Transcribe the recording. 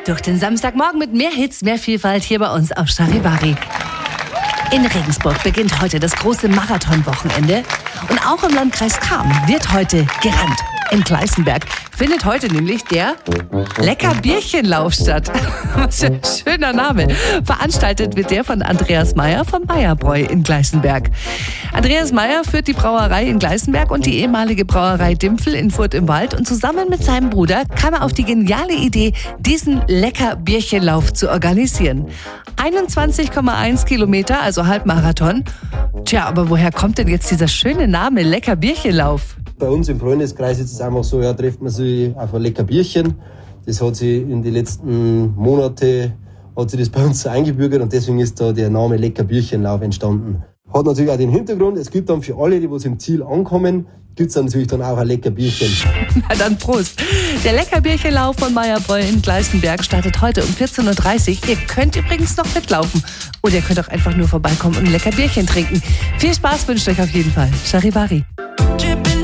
Durch den Samstagmorgen mit mehr Hits, mehr Vielfalt hier bei uns auf Charivari. In Regensburg beginnt heute das große Marathonwochenende. Und auch im Landkreis Cham wird heute gerannt. In Gleißenberg findet heute nämlich der Leckerbierchenlauf statt. Was für ein schöner Name. Veranstaltet wird der von Andreas Meyer vom Meyerbräu in Gleißenberg. Andreas Meyer führt die Brauerei in Gleißenberg und die ehemalige Brauerei Dimpfel in Furth im Wald. Und zusammen mit seinem Bruder kam er auf die geniale Idee, diesen Leckerbierchenlauf zu organisieren. 21,1 Kilometer, also Halbmarathon. Tja, aber woher kommt denn jetzt dieser schöne Name Leckerbierchenlauf? Bei uns im Freundeskreis ist es einfach so, trifft man sich auf ein Leckerbierchen. Das hat sich in den letzten Monaten hat sich das bei uns so eingebürgert und deswegen ist da der Name Leckerbierchenlauf entstanden. Hat natürlich auch den Hintergrund, es gibt dann für alle, die was im Ziel ankommen, gibt es dann natürlich dann auch ein Leckerbierchen. Na dann Prost! Der Leckerbierchenlauf von Meyerbräu in Gleißenberg startet heute um 14.30 Uhr. Ihr könnt übrigens noch mitlaufen. Oder ihr könnt auch einfach nur vorbeikommen und ein Leckerbierchen trinken. Viel Spaß wünscht euch auf jeden Fall. Charivari.